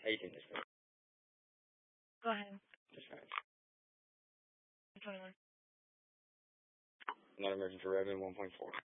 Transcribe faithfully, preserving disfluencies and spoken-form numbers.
eighteen dispatch. Go ahead. Dispatch. twenty-one. Not emergency revenue one point four.